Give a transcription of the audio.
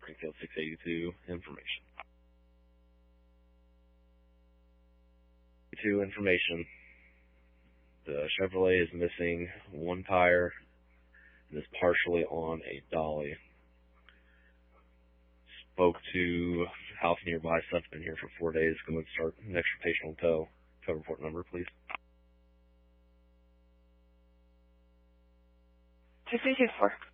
Springfield 682 information. 2 information. The Chevrolet is missing one tire and is partially on a dolly. Spoke to house nearby, stuff's been here for 4 days. Going to start an extra patient on tow. Tow report number, please. 2324.